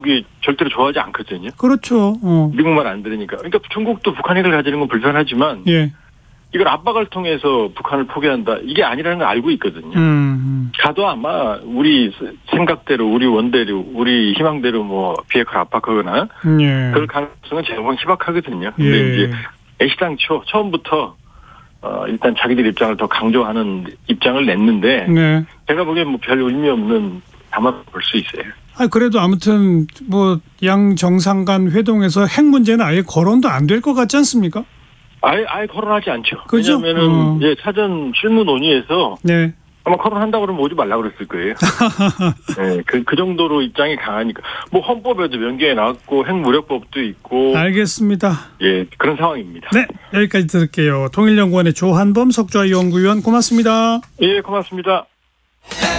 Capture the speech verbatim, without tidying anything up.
미국이 절대로 좋아하지 않거든요. 그렇죠. 어. 미국 말 안 들으니까. 그러니까 중국도 북한 핵을 가지는 건 불편하지만 예. 이걸 압박을 통해서 북한을 포기한다. 이게 아니라는 걸 알고 있거든요. 음. 가도 아마 우리 생각대로, 우리 원대로, 우리 희망대로 뭐 비핵화를 압박하거나 예. 그럴 가능성은 제법 희박하거든요. 근데 예. 이제 애시당초 처음부터 어, 일단 자기들 입장을 더 강조하는 입장을 냈는데 네. 제가 보기엔 뭐 별 의미 없는 담화 볼 수 있어요. 아 그래도 아무튼 뭐 양 정상 간 회동에서 핵 문제는 아예 거론도 안 될 것 같지 않습니까? 아예 아예 거론하지 않죠. 그죠? 왜냐하면은 어. 예, 사전 실무 논의에서 네. 아마 거론한다고 그러면 오지 말라고 그랬을 거예요. 네, 그, 그 정도로 입장이 강하니까. 뭐 헌법에도 명기에 나왔고 핵무력법도 있고. 알겠습니다. 예, 그런 상황입니다. 네, 여기까지 들을게요. 통일연구원의 조한범 석좌 연구위원 고맙습니다. 예, 고맙습니다.